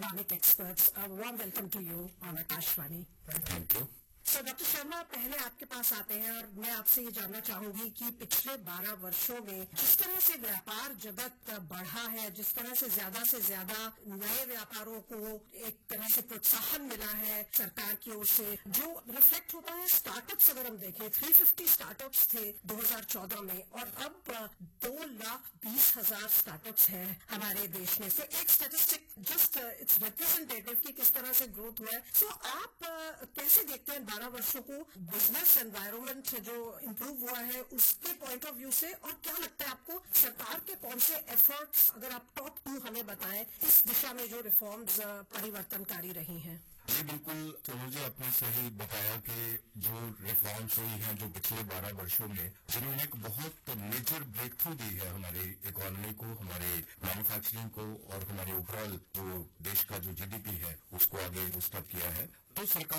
economic experts. A warm welcome to you on Akashvani. Thank you. So, doctor Sharma, पहले आपके पास आते हैं और मैं आपसे ये जानना चाहूंगी कि पिछले 12 वर्षों में जिस तरह से व्यापार जगत बढ़ा है, जिस तरह से ज्यादा नए व्यापारों को एक तरह से प्रोत्साहन मिला है सरकार की ओर से, जो रिफ्लेक्ट होता है स्टार्टअप्स, अगर हम देखें 350 स्टार्टअप्स थे 2014 में और अब 2,20,000 स्टार्टअप्स हैं हमारे देश में से। एक स्टैटिस्टिक जस्ट इट्स रिप्रेजेंटेटिव की किस तरह से ग्रोथ हुआ है। सो आप कैसे देखते हैं 12 वर्षों को, बिजनेस एनवायरनमेंट जो इम्प्रूव हुआ है उसके पॉइंट ऑफ व्यू से, और क्या लगता है आपको सरकार के कौन से एफर्ट्स, अगर आप टॉप 2 हमें बताएं, इस दिशा में जो रिफॉर्म्स परिवर्तनकारी रही हैं? ये बिल्कुल सोनू जी आपने सही बताया कि जो रिफॉर्म्स हुई हैं जो पिछले 12 वर्षों में, जिन्होंने एक बहुत मेजर ब्रेक थ्रू दी है हमारी इकोनॉमी को, हमारे मैन्युफैक्चरिंग को और हमारे ओवरऑल जो देश का जो जीडीपी है उसको आगे बूस्ट अप किया है। तो सरकार